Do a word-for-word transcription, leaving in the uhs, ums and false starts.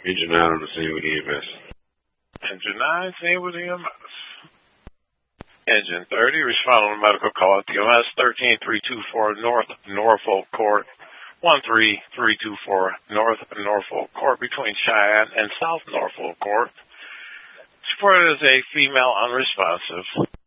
Engine nine on the scene with E M S. Engine nine, scene with E M S. Engine thirty, respond on a medical call at the E M S thirteen three two four North Norfolk Court, one three three two four North Norfolk Court between Cheyenne and South Norfolk Court. Reported as a female unresponsive.